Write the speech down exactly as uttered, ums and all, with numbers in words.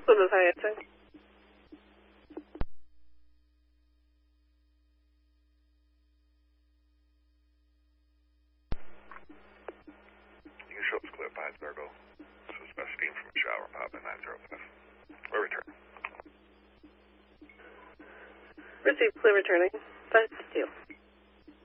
Plymouth Hyatt. Shows clear by Virgo. Suspect steam from a shower pop at nine zero five. We'll return. Received, clear returning. Five, deal.